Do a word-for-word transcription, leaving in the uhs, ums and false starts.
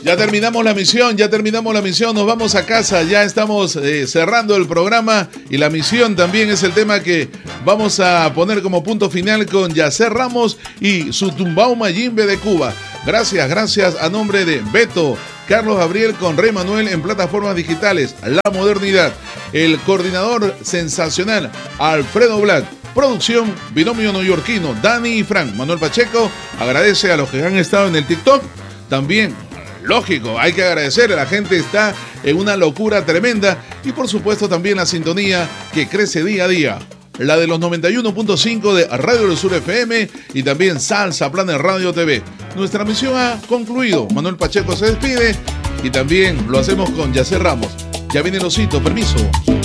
Ya terminamos la misión, ya terminamos la misión, nos vamos a casa, ya estamos eh, cerrando el programa y la misión también es el tema que vamos a poner como punto final con Yacer Ramos y su Tumbao Mayimbe de Cuba. Gracias, gracias a nombre de Beto, Carlos Gabriel con Rey Manuel en plataformas digitales, La Modernidad, el coordinador sensacional Alfredo Black, producción Binomio Neoyorquino, Dani y Frank. Manuel Pacheco agradece a los que han estado en el TikTok, también lógico, hay que agradecer, la gente está en una locura tremenda y por supuesto también la sintonía que crece día a día, la de los noventa y uno punto cinco de Radio del Sur F M y también Salsa Planet Radio T V. Nuestra misión ha concluido, Manuel Pacheco se despide y también lo hacemos con Yacer Ramos. Ya viene el osito, permiso.